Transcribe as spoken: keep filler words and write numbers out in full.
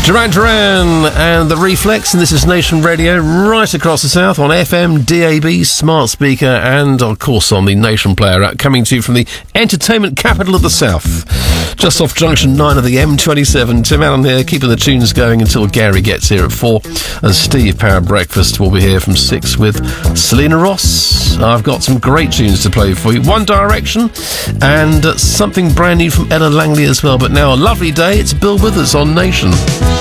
Duran Duran and The Reflex, and this is Nation Radio right across the south on F M, D A B, smart speaker, and of course on the Nation player, coming to you from the entertainment capital of the south, just off junction nine of the M twenty-seven. Tim Allen here, keeping the tunes going until Gary gets here at four, and Steve Power Breakfast will be here from six with Selena Ross. I've got some great tunes to play for you. One Direction and uh, something brand new from Ella Langley as well. But now, a lovely day. It's Bill Withers on Nation.